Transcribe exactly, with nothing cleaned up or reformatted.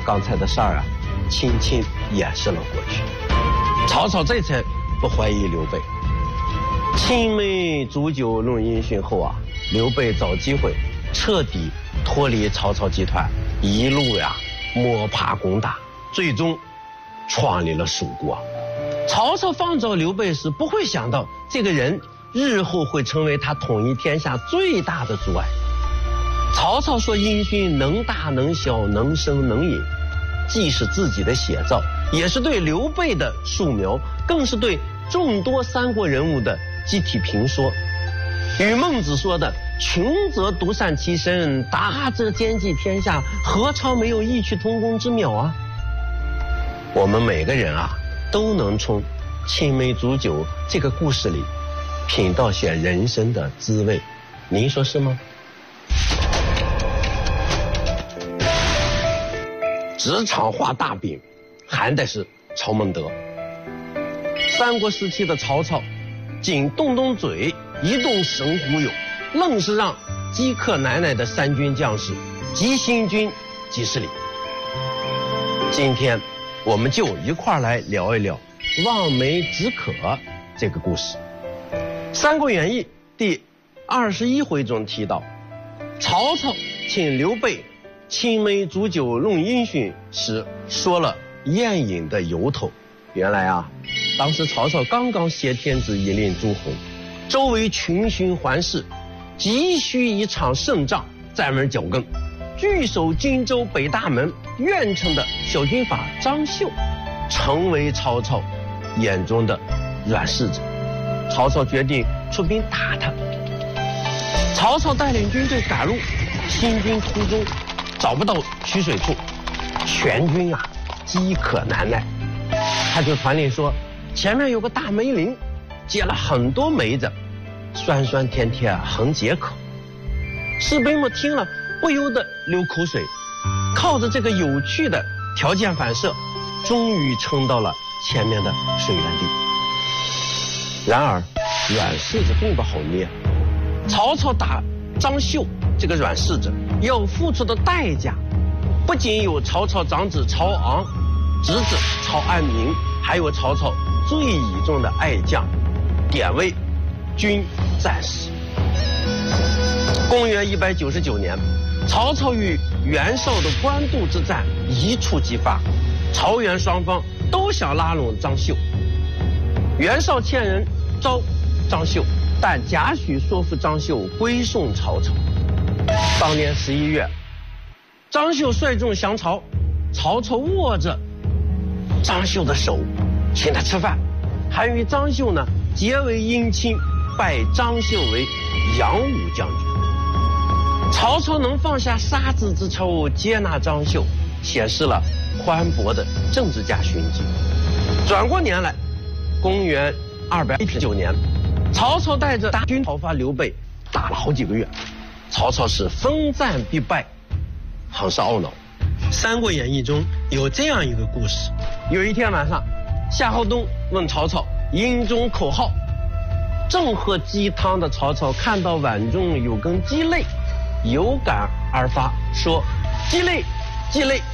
刚才的事儿啊，轻轻掩饰了过去。曹操这才不怀疑刘备。青梅煮酒论英雄后啊，刘备找机会彻底脱离曹操集团，一路呀摸爬滚打，最终创立了蜀国。曹操放走刘备时，不会想到这个人日后会成为他统一天下最大的阻碍。曹操说英雄能大能小，能生能隐，既是自己的写照，也是对刘备的树苗，更是对众多三国人物的集体评说。与孟子说的穷则独善其身，达则兼济天下，何尝没有异曲同工之妙啊？我们每个人啊，都能从青梅煮酒这个故事里品到些人生的滋味，您说是吗？职场画大饼，含的是曹孟德。三国时期的曹操，仅动动嘴，一动神忽悠，愣是让饥渴难耐的三军将士急行军几十里。今天我们就一块来聊一聊望梅止渴这个故事。《三国演义》第二十一回中提到，曹操请刘备青梅煮酒论英雄时，说了宴饮的由头。原来啊，当时曹操刚刚挟天子以令诸侯，周围群雄环视，急需一场胜仗站稳脚跟。据守荆州北大门苑城的小军阀张绣，成为曹操眼中的软柿子。曹操决定出兵打他。曹操带领军队赶路，行军途中找不到取水处，全军啊饥渴难耐。他就传令说，前面有个大梅林，结了很多梅子，酸酸甜甜，很解渴。士兵们听了不由得流口水，靠着这个有趣的条件反射，终于撑到了前面的水源地。然而软柿子并不好捏，曹操打张绣这个软柿子要付出的代价，不仅有曹操长子曹昂、侄子曹安民，还有曹操最倚重的爱将典韦军战士。公元一百九十九年，曹操与袁绍的官渡之战一触即发，曹袁双方都想拉拢张绣。袁绍欠人招张绣，但贾诩说服张绣归顺曹操。当年十一月，张绣率众降曹，曹操握着张绣的手，请他吃饭，还与张绣呢结为姻亲，拜张绣为扬武将军。曹操能放下杀子之仇，接纳张绣，显示了宽博的政治家勋绩。转过年来，公元二百一十九年，曹操带着大军讨伐刘备，打了好几个月，曹操是分战必败，很是懊恼。《三国演义》中有这样一个故事：有一天晚上，夏侯惇问曹操营中口号，正喝鸡汤的曹操看到碗中有根鸡肋，有感而发，说：鸡肋，鸡肋。